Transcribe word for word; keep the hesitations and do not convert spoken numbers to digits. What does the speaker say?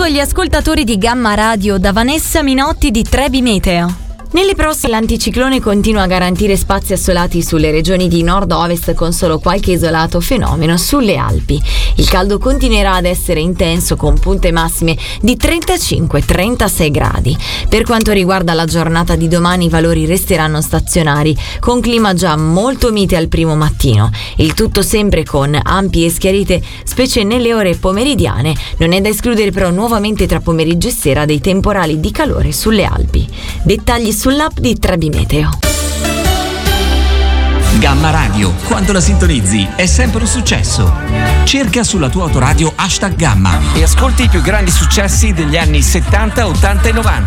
saluto gli ascoltatori di Gamma Radio da Vanessa Minotti di Trebi Meteo. Nelle prossime l'anticiclone continua a garantire spazi assolati sulle regioni di nord-ovest con solo qualche isolato fenomeno sulle Alpi. Il caldo continuerà ad essere intenso con punte massime di trentacinque trentasei gradi. Per quanto riguarda la giornata di domani i valori resteranno stazionari con clima già molto mite al primo mattino. Il tutto sempre con ampie schiarite specie nelle ore pomeridiane. Non è da escludere però nuovamente tra pomeriggio e sera dei temporali di calore sulle Alpi. Dettagli sull'app di Trebi Meteo. Gamma Radio, quando la sintonizzi è sempre un successo. Cerca sulla tua autoradio hashtag Gamma e ascolti i più grandi successi degli anni settanta, ottanta e novanta.